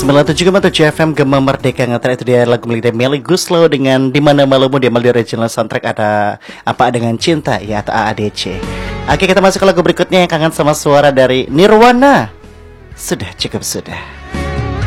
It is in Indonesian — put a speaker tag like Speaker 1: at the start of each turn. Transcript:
Speaker 1: 97,7 FM Gema Merdeka Ngetra. Itu dia lagu milik Melly Guslow dengan Dimana Malumu. Dia di original soundtrack ada Apa Dengan Cinta ya, atau AADC. Oke, kita masuk ke lagu berikutnya yang kangen sama suara dari Nirwana. Sudah cukup sudah.